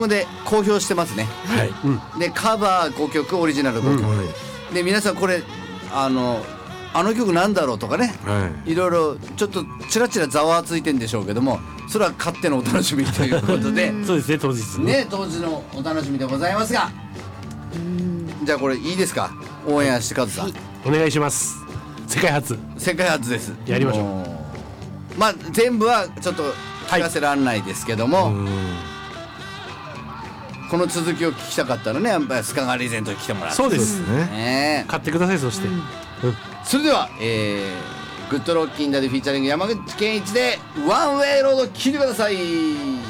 で公表してますね。 はい、 でカバー5曲オリジナル5曲、で皆さんこれあの曲なんだろうとかね、いろいろちょっとちらちらざわついてんでしょうけども、それは勝手のお楽しみということでそうですね、当日ね、 当時のお楽しみでございますが、じゃあこれいいですか、応援してカズさん、 お願いします。世界初です。 やりましょう。まあ全部はちょっと聞かせらんないですけども、この続きを聞きたかったらね、やっぱりスカガリゼントに来てもらって、 そうですね、買ってください。そして、 それでは、グッドロッキンダでフィーチャリング山口健一でワンウェイロード聞いてください。